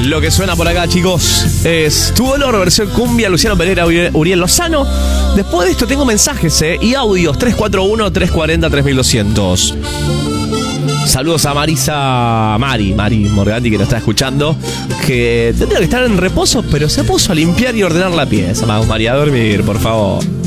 Lo que suena por acá, chicos, es Tu Dolor, versión cumbia, Luciano Pereira, Uriel Lozano. Después de esto tengo mensajes, y audios, 341-340-3200. Saludos a Mari Morgati, que nos está escuchando, que tendría que estar en reposo, pero se puso a limpiar y ordenar la pieza. Vamos, María, a dormir, por favor.